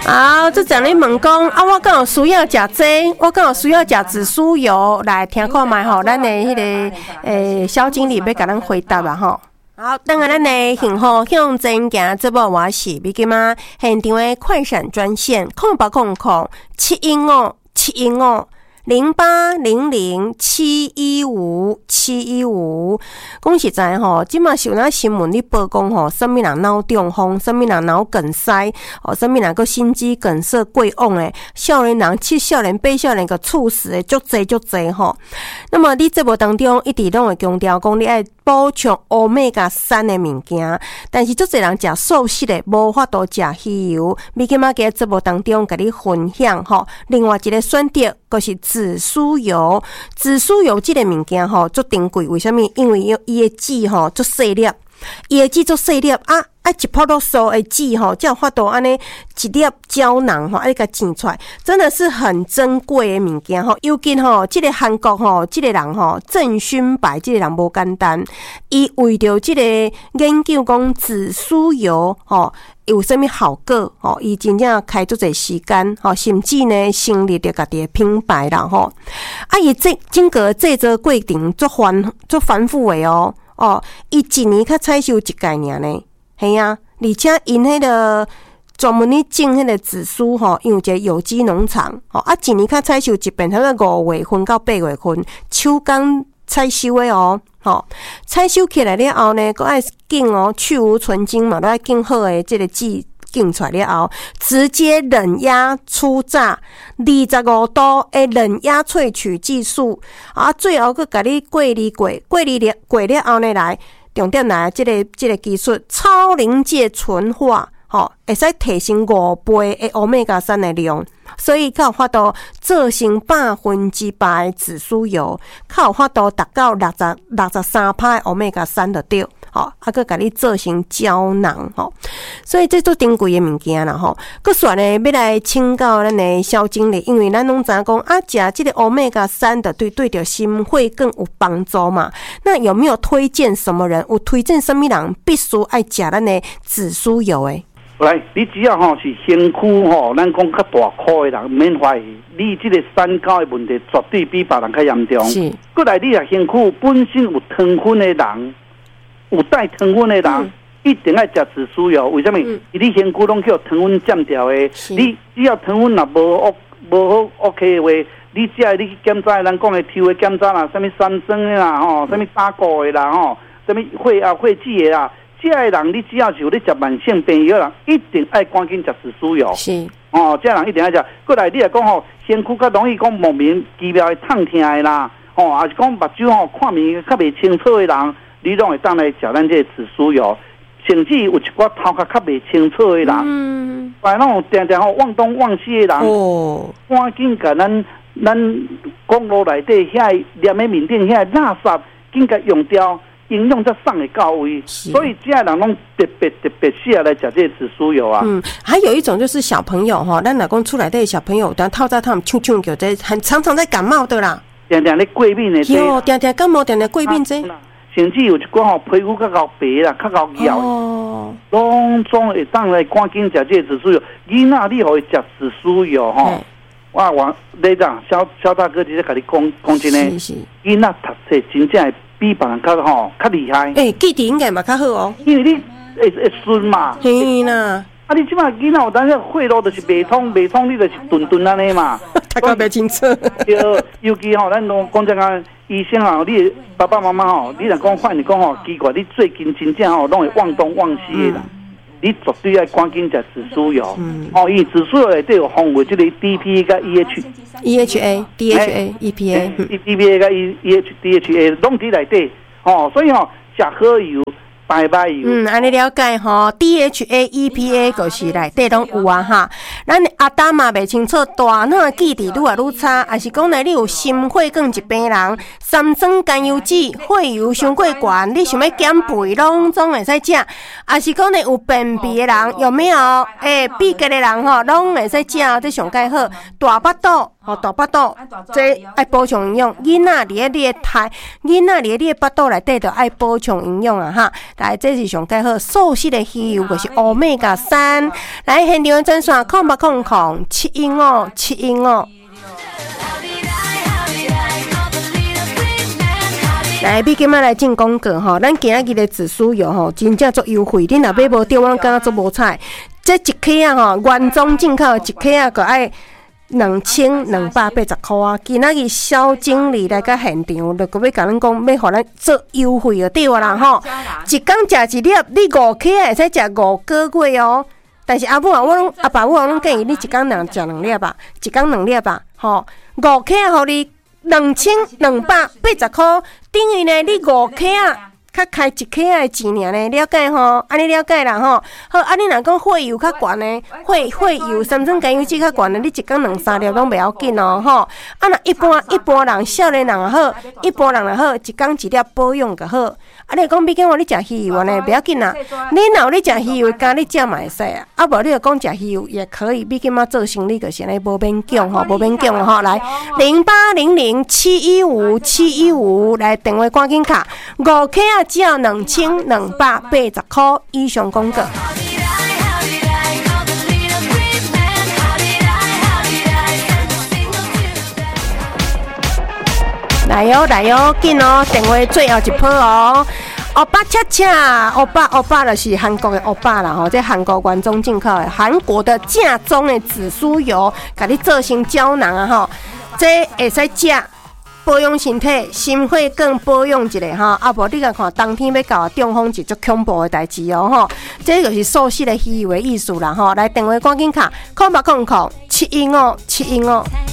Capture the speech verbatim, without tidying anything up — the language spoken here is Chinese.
好，这讲你问讲啊，我刚好需要食这，我刚好需要食紫苏油，来听看卖吼，咱的迄个诶小经理要甲咱回答啦吼。好，等下咱的幸福向前行这部我是要记嘛，现场的快闪专线空八空空七一五七一五。零八零零七一五七一五，讲实在吼，即马有那新闻咧报讲吼，什么人脑中风，什么人脑梗塞，哦，什么人个心肌梗塞过往诶，少年人、七少年、八少年个猝死诶，足侪足侪吼。那么你节目当中一直拢会强调讲，你爱补充欧米伽三的物件，但是足侪人食素食的，无法度食鱼油。咪今仔个节目当中甲你分享吼，另外一个选择就是紫苏油。紫苏油这个物件吼，足珍贵，为什么？因为伊的籽吼足细粒，伊的籽足细粒啊。啊，一泡到素的籽吼，才有法度安尼一粒胶囊吼，啊，你甲挤出来，真的是很珍贵的物件吼。尤其吼，这个韩国吼，这个人吼，郑勋白这个人无简单，伊为着这个研究讲紫苏油吼有啥物效果吼，伊真正开足侪时间吼，甚至呢成立着家己的品牌啦吼。啊，伊这整个制作过程足繁足繁复的哦哦，伊一年较采收一届尔呢。系啊，而且因迄个专门咧种迄个紫苏吼，因为一个有机农场吼，啊，一年较采收一遍，差不多五月份到八月份，秋工采收的哦，吼，采收起来了后呢，佫爱拣哦，去无存精嘛，都爱拣好的这个籽。拣出来了后，直接冷压初榨，二十五度的冷压萃取技术啊，最后佫甲你过滤过，过滤了过了后呢来。重点来，这个这个技术超临界纯化，吼，会使提升五倍的欧米伽三的量，所以较有法度做成百分之百紫苏油，较有法度达到六十六十三趴的欧米伽三就对。吼，啊，佮甲你做成胶囊吼，所以这做珍贵的物件啦吼。佮选呢，要来请教咱的小经理，因为咱拢知影讲啊，食这个欧米伽三的对对着心血更有帮助嘛。那有没有推荐什么人？有推荐什么人必须爱食咱的紫苏油诶？ 来，你只要吼是身躯吼，咱讲较大块的人，免怀疑，你这个三高的问题绝对比别人较严重。 是， 过来你啊身躯本身有糖分的人。有带糖分的人、嗯、一定要吃紫苏油，为什么？嗯、你身躯拢叫糖分占掉的，你只要糖分若无 O 无好 OK 的话，你只要你去检查，咱讲的抽的检查啦，什么三酸的啦，吼，什么打鼓的啦，吼，什么血啊血脂的啦，这个人你只要是有咧食慢性病药人，一定爱赶紧吃紫苏油。 是哦，这人一定要吃。过来你来讲吼，身躯较容易讲莫名奇妙的痛痛的啦，吼，还是讲目睭吼看面较袂清楚的人。你拢会当来食咱这个紫苏油，甚至有一寡头壳较袂清楚的人，嗯，哎，那种定定吼忘东忘西的人，哦，赶紧甲咱咱公路内底遐念的面顶遐垃圾，紧甲用掉，营养才送会到位。所以这些人拢特别特别适合来食这个紫苏油啊。 嗯，还有一种就是小朋友哈，咱老公出来的小朋友，但透早他们呛呛叫这，很常常在感冒的啦， 定定咧过敏的， 有定定感冒，定定过敏这。 甚至有一寡吼皮肤较较白啦，较较咬，拢总会当来赶紧食这个紫苏油。囡仔你互伊食紫苏油吼，我我你讲肖肖大哥直接甲你讲讲真诶，囡仔读册真正会比别人较吼较厉害。 诶、欸，记忆应该嘛较好哦， 因为你会会顺嘛。 嘿啦， 啊，你即马囡仔有当时血路就是未通，未通你就是顿顿安尼嘛。 大家袂清楚。 对，尤其吼，咱拢讲这个医生吼，你爸爸妈妈吼，你若讲反正讲吼，奇怪，你最近真正吼，拢会忘东忘西的啦。嗯、你绝对要赶紧食紫苏油。嗯。哦，因为紫苏油内底有含有这个 D P A 跟 E H。E H A、D H A、E P A、D P A 跟 E H、D H A 拢伫内底。哦，所以吼，食好油。拜拜油。 嗯，安尼了解吼 ，D H A、E P A 就是内底拢有啊哈。咱阿丹嘛袂清楚，大脑记忆愈来愈差，还是讲呢，你有心血管疾病人，三酸甘油酯、血油伤过悬，你想要减肥，拢总会使食。还是讲呢，有便秘的人，有没有？诶、欸，闭结的人吼，拢会使食，这上介好。大腹肚。哦，大腹肚，这爱补充营养。囡仔伫你的胎，囡仔伫你的腹肚内底，就爱补充营养啊哈。来，这是上介好，素食的鱼油就是欧米伽三。来，现场专线空八空空七一五七一五。来，比今仔来进广告吼，咱今仔日的紫苏油吼，真正足优惠，恁若买无着，我感觉足无彩。这一克啊吼，原装进口一克啊，个爱两千两百八十块啊！今仔日肖经理来到现场，就个要甲咱讲，要互咱做优惠就对啦吼。一工食一粒，你五克会使食五个月哦。但是阿母啊，我拢阿爸母啊，拢建议你一工两食两粒吧，一工两粒吧，吼，五克互你。两千两百八十块，等于呢，你五克啊，较开一克的钱尔呢，了解吼？安尼了解啦吼。好，安尼若讲血油较悬呢，血血油、三酸甘油酯较悬呢，你一工两三粒拢袂要紧哦吼。啊，若一般一般人，少年人也好，一般人也好，一工一粒保养就好。啊，你讲比讲话你食鱼油呢，袂要紧啦。你若有你食鱼油，干你食嘛会使啊。啊，无你就讲食鱼油也可以，比今仔做生意就是安尼，无免讲吼，无免讲吼。来，零八零零七一五七一五来电话赶紧卡，五克啊只要两千两百八十块以上广告。来哟、哦、来哟、哦，紧哦！电话最后一波哦。欧巴恰恰，欧巴欧巴就是韩国的欧巴啦吼，这韩国原装进口的，韩国的正宗的紫苏油，甲你做成胶囊啊吼，这会使食。保养身体，心血管保养一下哈，啊无你甲看冬天要到中风是足恐怖的代志哦吼，这就是素食的鱼油的意思啦吼，来电话赶紧卡，空八空空七一五七一五。